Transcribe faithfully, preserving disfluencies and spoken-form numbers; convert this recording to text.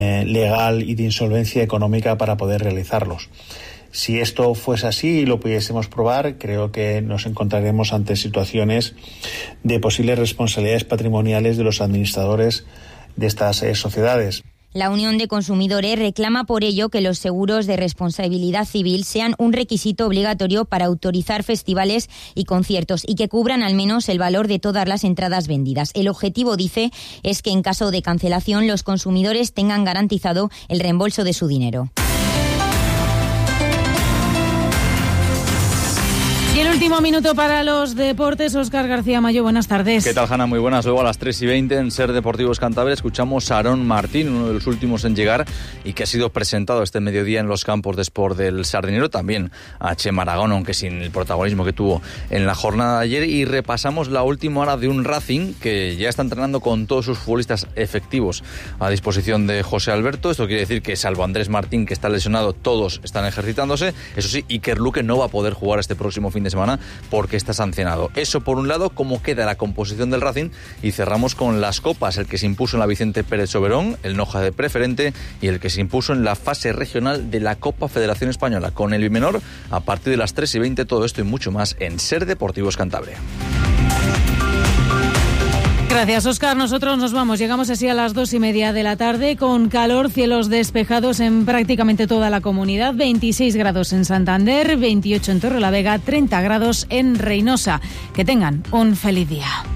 eh, legal y de insolvencia económica para poder realizarlos. Si esto fuese así y lo pudiésemos probar, creo que nos encontraremos ante situaciones de posibles responsabilidades patrimoniales de los administradores de estas eh, sociedades. La Unión de Consumidores reclama por ello que los seguros de responsabilidad civil sean un requisito obligatorio para autorizar festivales y conciertos y que cubran al menos el valor de todas las entradas vendidas. El objetivo, dice, es que en caso de cancelación los consumidores tengan garantizado el reembolso de su dinero. Y el último minuto para los deportes, Óscar García Mayo, buenas tardes. ¿Qué tal, Hanna? Muy buenas. Luego a las tres y veinte en Ser Deportivos Cantabria escuchamos a Aarón Martín, uno de los últimos en llegar y que ha sido presentado este mediodía en los campos de Sport del Sardinero. También a Chema Aragón, aunque sin el protagonismo que tuvo en la jornada de ayer. Y repasamos la última hora de un Racing que ya está entrenando con todos sus futbolistas efectivos a disposición de José Alberto. Esto quiere decir que, salvo Andrés Martín, que está lesionado, todos están ejercitándose. Eso sí, Iker Luque no va a poder jugar este próximo fin de semana porque está sancionado. Eso por un lado, cómo queda la composición del Racing, y cerramos con las copas, el que se impuso en la Vicente Pérez Soberón, el Noja de preferente, y el que se impuso en la fase regional de la Copa Federación Española, con el Bimenor a partir de las tres y veinte. Todo esto y mucho más en Ser Deportivos Cantabria. Gracias, Óscar. Nosotros nos vamos. Llegamos así a las dos y media de la tarde con calor, cielos despejados en prácticamente toda la comunidad. veintiséis grados en Santander, veintiocho en Torrelavega, treinta grados en Reynosa. Que tengan un feliz día.